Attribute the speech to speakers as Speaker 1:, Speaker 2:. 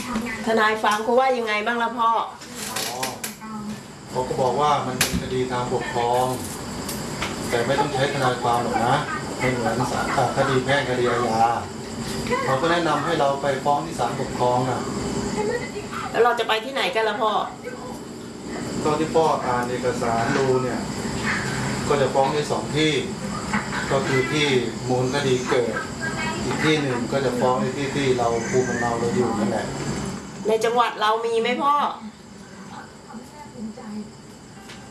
Speaker 1: ทนายฟังเขาว่ายังไงบ้างล่ะพ่อ
Speaker 2: เขาก็บอกว่ามันเป็นคดีทางปกครองแต่ไม่ต้องใช้ทนายความหรอกนะไม่เหมือนศาลคดีแพ่งคดีอาญาเขาก็แนะนำให้เราไปฟ้องที่ศาลปกครองนะ
Speaker 1: แล้วเราจะไปที่ไหนกันล่ะพ่อ
Speaker 2: ก็ที่พ่ออ่านเอกสารดูเนี่ยก็จะฟ้องที่2 ที่ก็คือที่มูลคดีเกิดอีกที่1ก็จะฟ้องในที่เราภูมิลำเนาเราอยู่นั่นแหละ
Speaker 1: ในจังหวัดเรามีไหมพ่อ